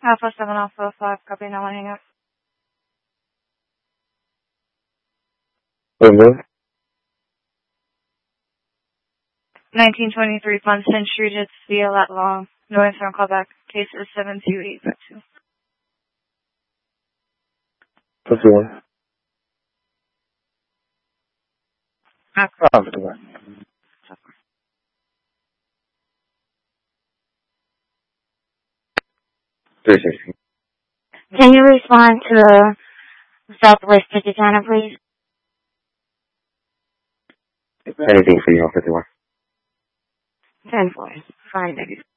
Alpha 7 Alpha 5, copy, now one hang up. Over. 1923 Funston Street, it's CL at Long. No answer on callback. Case is 72852. 51. Okay. 51. $360. Can you respond to the Southwest ticket counter, please? Anything for you on 51. 10-4. Fine.